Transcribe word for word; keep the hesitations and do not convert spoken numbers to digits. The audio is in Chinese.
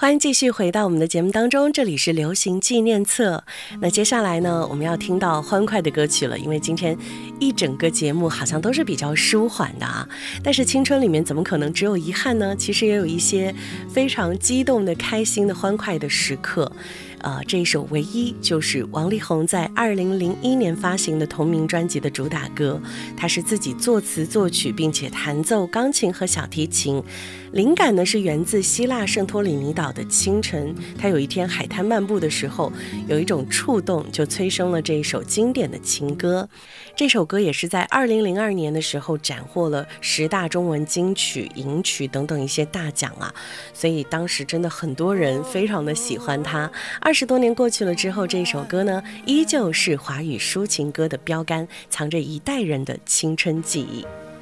欢迎继续回到我们的节目当中，这里是流行纪念册。那接下来呢，我们要听到欢快的歌曲了，因为今天一整个节目好像都是比较舒缓的啊。但是青春里面怎么可能只有遗憾呢？其实也有一些非常激动的、开心的、欢快的时刻。呃，这一首《唯一》就是王力宏在二零零一年发行的同名专辑的主打歌，他是自己作词作曲，并且弹奏钢琴和小提琴。灵感呢是源自希腊圣托里尼岛的清晨，他有一天海滩漫步的时候，有一种触动，就催生了这一首经典的情歌。这首歌也是在二零零二年的时候斩获了十大中文金曲、银曲等等一些大奖啊，所以当时真的很多人非常的喜欢它。二十多年过去了之后，这首歌呢依旧是华语抒情歌的标杆，藏着一代人的青春记忆。